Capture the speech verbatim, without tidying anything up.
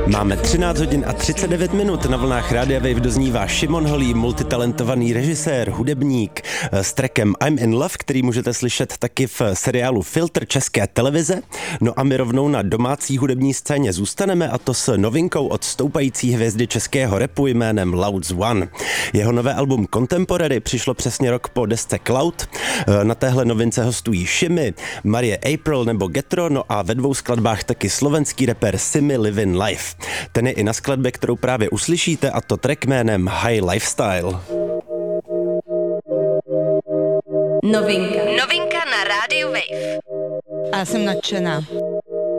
Máme třináct hodin a třicet devět minut, na vlnách Rádia Wave doznívá Šimon Holý, multitalentovaný režisér, hudebník s trackem I'm in Love, který můžete slyšet taky v seriálu Filtr České televize. No a my rovnou na domácí hudební scéně zůstaneme, a to s novinkou od stoupající hvězdy českého rapu jménem Louds One. Jeho nové album Contemporary přišlo přesně rok po desce Cloud. Na téhle novince hostují Shimmy, Marie April nebo Getro, no a ve dvou skladbách taky slovenský rapper Simi Livin Life. Ten je i na skladbě, kterou právě uslyšíte, a to track jménem High Lifestyle. Novinka. Novinka na rádiu Wave. A jsem nadšená.